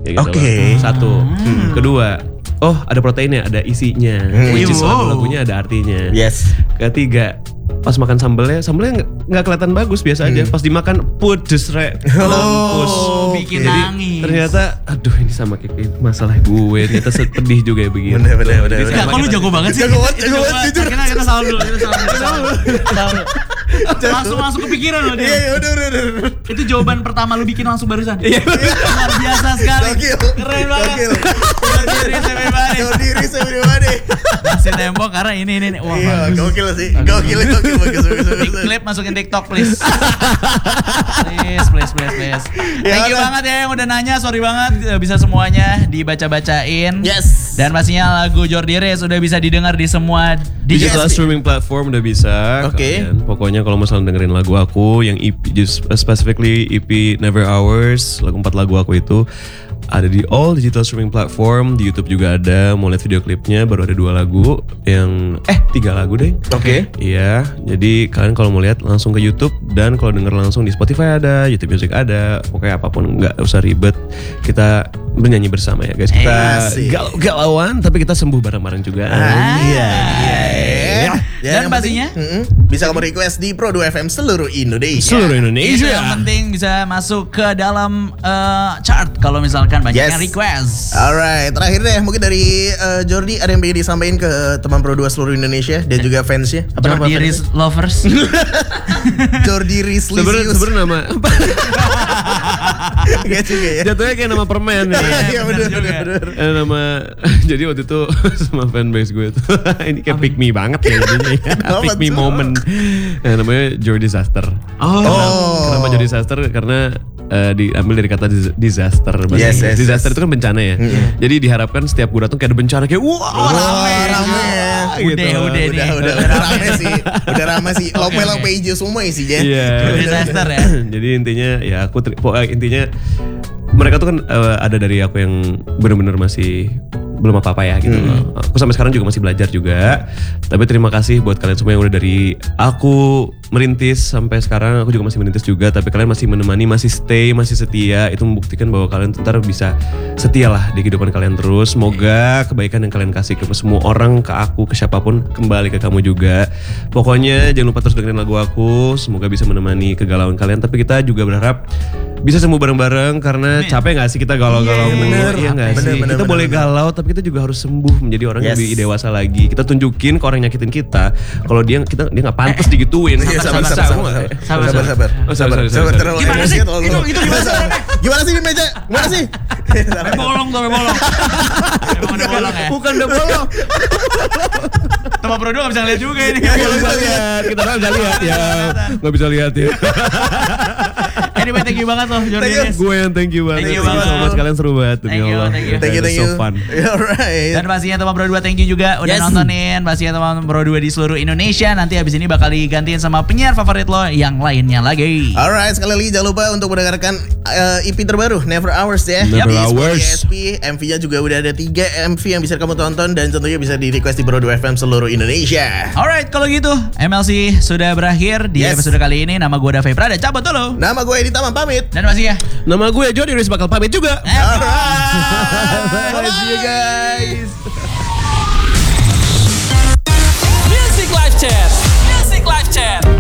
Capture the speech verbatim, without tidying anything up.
Ya gitu Oke. loh. Satu. Hmm. Kedua, oh ada proteinnya, ada isinya, Hmm. which is Wow. lagu-lagunya ada artinya. Yes. Ketiga, pas makan sambelnya, sambelnya nggak nggak kelihatan bagus, biasa aja. Pas dimakan, pedes re. Mampus. Oh, bikin Jadi, nangis. Ternyata, aduh ini sama kayak masalah gue. Ternyata pedih juga ya begitu. Bener, bener, bener, Jadi bener. Ya, sama kok lu kita- jago banget sih? Jago banget, jago Jago banget, banget. jujur. Kita kita salah dulu, kita salah dulu. Salah dulu. Langsung masuk kepikiran loh Iya, dia. iya, udah, udah, udah. Itu jawaban pertama lu bikin langsung barusan. Luar biasa sekali. Gokil. Keren banget. Gokil. Berdiri everybody. Tahu diri everybody. Masih tembok karena ini ini ini. Wah, Iya, bagus. gokil sih. Gokil, gokil, bagus, bagus, Di bagus. klip masukin TikTok please. please, please, please, please. Thank you udah. banget ya yang udah nanya, sorry banget eh, bisa semuanya dibaca-bacain. Yes. Dan pastinya lagu Jordi Reyes sudah bisa didengar di semua Digital digital streaming platform udah bisa. Oke. Kalian pokoknya kalau misalnya dengerin lagu aku yang E P, just specifically E P Never Hours, lagu empat lagu aku itu ada di all digital streaming platform. Di YouTube juga ada. Mau lihat video klipnya baru ada dua lagu yang eh tiga lagu deh. Oke. Iya, jadi kalian kalau mau lihat langsung ke YouTube dan kalau denger langsung di Spotify ada, YouTube Music ada, pokoknya apapun nggak usah ribet. Kita bernyanyi bersama ya guys. Kita Asik. galau-galauan tapi kita sembuh bareng-bareng juga. Ah, iya, iya. Dan yang pastinya penting, mm-mm, bisa kamu request di Pro dua F M seluruh Indonesia. Seluruh itu Indonesia. yang penting bisa masuk ke dalam eh, chart kalau misalkan banyak Yes. yang request. Alright, terakhir deh mungkin dari eh, Jordi ada yang pengen disampaikan ke teman Pro dua seluruh Indonesia dan juga fansnya. Apa nama Jordi fansnya? Reyes lovers. Jordi Rizlisius. Sebenarnya sebenarnya nama apa? Gak juga ya. Jatuhnya kayak nama permen ya. Iya benar bener juga. benar benar. Eh, nama jadi waktu itu sama fanbase gue tuh ini kayak pick me banget ya jadinya ya. Apa Pick me tuh? moment. Eh, namanya Joy Disaster. Oh. Oh. Kenapa Joy Disaster? Karena eh, diambil dari kata dis- disaster. bahasa Yes, Inggris. yes, Disaster yes. itu kan bencana ya. Jadi diharapkan setiap gue datang kayak ada bencana kayak wah Wah, rame. rame ya. Gitu. Udah, udah. Udah, nih. udah, udah rame sih. Udah rame sih. Lope-lope hijau semua isinya. Iya. Disaster ya. Jadi intinya ya aku teri- pokoknya intinya mereka tuh kan eh, ada dari aku yang benar-benar masih belum apa-apa ya gitu loh. Aku sampai sekarang juga masih belajar juga. Tapi terima kasih buat kalian semua yang udah dari aku merintis sampai sekarang aku juga masih merintis juga. Tapi kalian masih menemani, masih stay, masih setia. Itu membuktikan bahwa kalian ntar bisa setia lah di kehidupan kalian terus. Semoga kebaikan yang kalian kasih ke semua orang, ke aku, ke siapapun kembali ke kamu juga. Pokoknya jangan lupa terus dengerin lagu aku. Semoga bisa menemani kegalauan kalian. Tapi kita juga berharap bisa sembuh bareng-bareng karena capek gak sih kita galau-galau Iya, mulu? bener. Iya gak Bener, sih? bener, kita bener, boleh bener. galau tapi kita juga harus sembuh menjadi orang yang Yes. lebih dewasa lagi. Kita tunjukin ke orang yang nyakitin kita kalau dia kita dia nggak pantas digituin. Iya, sabar, Bisa, sabar, semua. sabar, Sabar, sabar, sabar. sabar, Oh, sorry, sabar, sorry, sabar, sorry. terlalu Gimana emosi sih? terlalu. Itu- itu gimana sih? Gimana sih ini meja? Gimana sih? Sampai bolong tuh, sampai bolong. Emang udah bolong ya? Bukan udah bolong. Teman Pro dua gak bisa ngeliat juga ini. Nggak bisa lihat. Kita nggak bisa lihat ya. Nggak bisa lihat ya. Anyway, thank you banget loh Jordi Thank you. Reyes. Gue yang thank you banget. Thank you so banget. much. Kalian seru banget demi Thank you, Allah. thank you. Thank you, That thank is you. so fun. Alright. Dan pastinya teman Pro dua thank you juga udah Yes. nontonin. Pastinya teman Pro dua di seluruh Indonesia. Nanti abis ini bakal digantiin sama penyiar favorit lo yang lainnya lagi. Alright, sekali lagi jangan lupa untuk mendengarkan uh, E P terbaru Never Hours ya. Never Di Hours. Spotify S P, M V-nya juga udah ada tiga M V yang bisa kamu tonton dan tentunya bisa di request di Pro dua F M seluruh Indonesia. Alright, kalau gitu M L C sudah berakhir di Yes. episode kali ini. Nama gue Dave Prada, cabut dulu. Nama gue Edi Taman pamit. Dan pastinya Nama gue Jordi Reyes bakal pamit juga. Alright. See you guys. Music Live Chat. Music Live Chat.